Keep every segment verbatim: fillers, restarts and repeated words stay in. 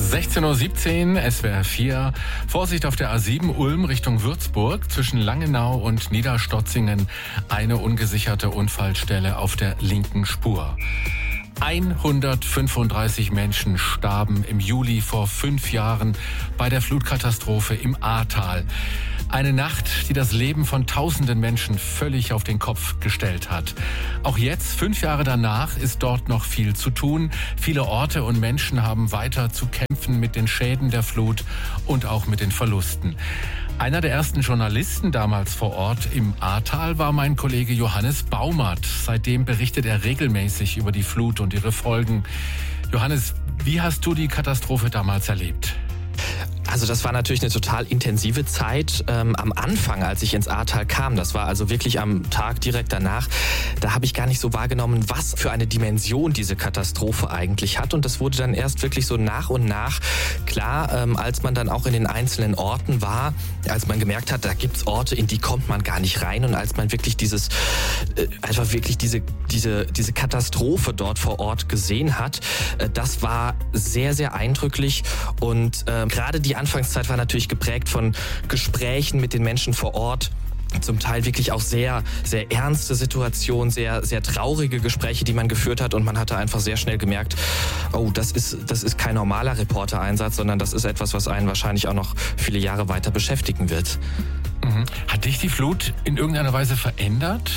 sechzehn Uhr siebzehn, S W R vier. Vorsicht auf der A sieben Ulm Richtung Würzburg. Zwischen Langenau und Niederstotzingen eine ungesicherte Unfallstelle auf der linken Spur. hundertfünfunddreißig Menschen starben im Juli vor fünf Jahren bei der Flutkatastrophe im Ahrtal. Eine Nacht, die das Leben von tausenden Menschen völlig auf den Kopf gestellt hat. Auch jetzt, fünf Jahre danach, ist dort noch viel zu tun. Viele Orte und Menschen haben weiter zu kämpfen mit den Schäden der Flut und auch mit den Verlusten. Einer der ersten Journalisten damals vor Ort im Ahrtal war mein Kollege Johannes Baumert. Seitdem berichtet er regelmäßig über die Flut und ihre Folgen. Johannes, wie hast du die Katastrophe damals erlebt? Also das war natürlich eine total intensive Zeit. Ähm, am Anfang, als ich ins Ahrtal kam, das war also wirklich am Tag direkt danach, da habe ich gar nicht so wahrgenommen, was für eine Dimension diese Katastrophe eigentlich hat. Und das wurde dann erst wirklich so nach und nach klar, ähm, als man dann auch in den einzelnen Orten war, als man gemerkt hat, da gibt's Orte, in die kommt man gar nicht rein. Und als man wirklich dieses, äh, einfach wirklich diese, diese, diese Katastrophe dort vor Ort gesehen hat, äh, das war sehr, sehr eindrücklich. Und äh, gerade die Anfangszeit war natürlich geprägt von Gesprächen mit den Menschen vor Ort. Zum Teil wirklich auch sehr, sehr ernste Situationen, sehr, sehr traurige Gespräche, die man geführt hat. Und man hatte einfach sehr schnell gemerkt, oh, das ist, das ist kein normaler Reportereinsatz, sondern das ist etwas, was einen wahrscheinlich auch noch viele Jahre weiter beschäftigen wird. Mhm. Hat dich die Flut in irgendeiner Weise verändert?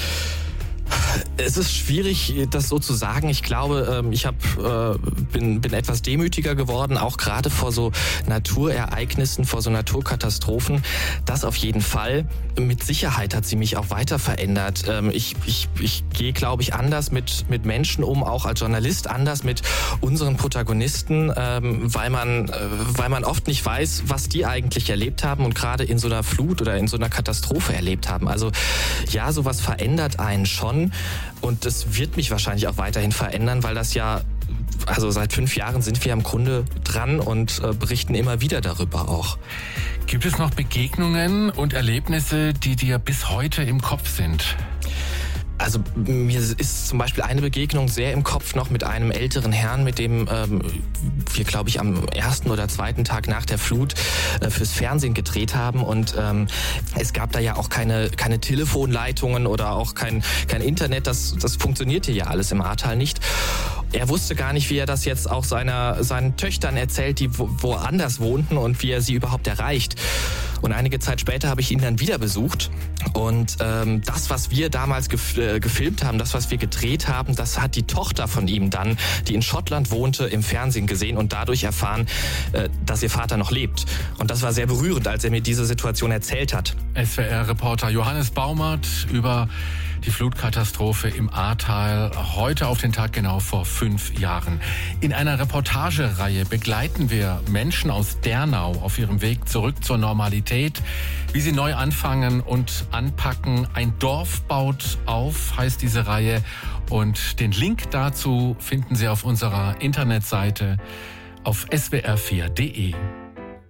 Es ist schwierig, das so zu sagen. Ich glaube, ich hab, bin, bin etwas demütiger geworden, auch gerade vor so Naturereignissen, vor so Naturkatastrophen. Das auf jeden Fall. Mit Sicherheit hat sie mich auch weiter verändert. Ich, ich, ich gehe, glaube ich, anders mit, mit Menschen um, auch als Journalist anders mit unseren Protagonisten, weil man, weil man oft nicht weiß, was die eigentlich erlebt haben und gerade in so einer Flut oder in so einer Katastrophe erlebt haben. Also ja, sowas verändert einen schon. Und das wird mich wahrscheinlich auch weiterhin verändern, weil das ja, also seit fünf Jahren sind wir im Grunde dran und äh, berichten immer wieder darüber auch. Gibt es noch Begegnungen und Erlebnisse, die dir bis heute im Kopf sind? Also mir ist zum Beispiel eine Begegnung sehr im Kopf noch mit einem älteren Herrn, mit dem ähm, wir, glaube ich, am ersten oder zweiten Tag nach der Flut äh, fürs Fernsehen gedreht haben. Und ähm, es gab da ja auch keine, keine Telefonleitungen oder auch kein, kein Internet. Das, das funktionierte ja alles im Ahrtal nicht. Er wusste gar nicht, wie er das jetzt auch seiner, seinen Töchtern erzählt, die wo, woanders wohnten und wie er sie überhaupt erreicht. Und einige Zeit später habe ich ihn dann wieder besucht. Und ähm, das, was wir damals gef- äh, gefilmt haben, das, was wir gedreht haben, das hat die Tochter von ihm dann, die in Schottland wohnte, im Fernsehen gesehen und dadurch erfahren, äh, dass ihr Vater noch lebt. Und das war sehr berührend, als er mir diese Situation erzählt hat. S W R-Reporter Johannes Baumert über die Flutkatastrophe im Ahrtal, heute auf den Tag genau vor fünf Jahren. In einer Reportagereihe begleiten wir Menschen aus Dernau auf ihrem Weg zurück zur Normalität, wie sie neu anfangen und anpacken. Ein Dorf baut auf, heißt diese Reihe. Und den Link dazu finden Sie auf unserer Internetseite auf S W R vier Punkt de.